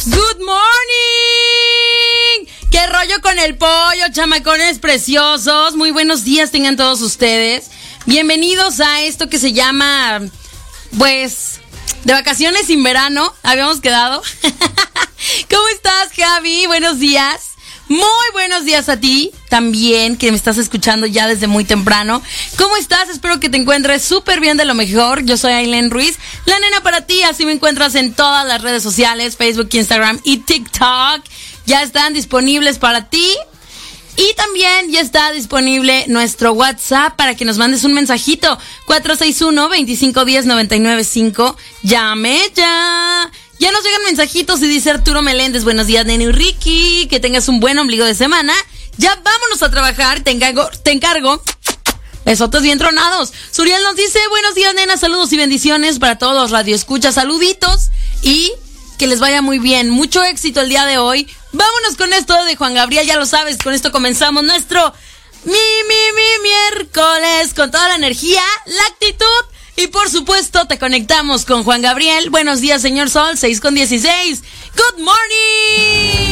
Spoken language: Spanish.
Good morning. ¿Qué rollo con el pollo, chamacones preciosos? Muy buenos días tengan todos ustedes. Bienvenidos a esto que se llama, pues, de vacaciones sin verano. Habíamos quedado. ¿Cómo estás, Javi? Buenos días. Muy buenos días a ti también, que me estás escuchando ya desde muy temprano. ¿Cómo estás? Espero que te encuentres súper bien, de lo mejor. Yo soy Aileen Ruiz, la nena para ti. Así me encuentras en todas las redes sociales, Facebook, Instagram y TikTok. Ya están disponibles para ti. Y también ya está disponible nuestro WhatsApp para que nos mandes un mensajito. 461-2510-995. Llame ya. Ya nos llegan mensajitos y dice Arturo Meléndez: buenos días, Nene y Ricky, que tengas un buen ombligo de semana. Ya vámonos a trabajar, te encargo. Besotes bien tronados. Suriel nos dice: buenos días, nena, saludos y bendiciones para todos los radioescuchas, saluditos y que les vaya muy bien. Mucho éxito el día de hoy. Vámonos con esto de Juan Gabriel, ya lo sabes, con esto comenzamos nuestro miércoles con toda la energía, la actitud. Y por supuesto te conectamos con Juan Gabriel. Buenos días, señor Sol, 6:16. Good morning.